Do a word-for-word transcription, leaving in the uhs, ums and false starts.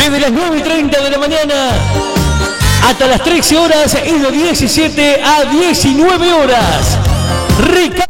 desde las nueve y treinta de la mañana hasta las trece horas y de diecisiete a diecinueve horas. Ricardo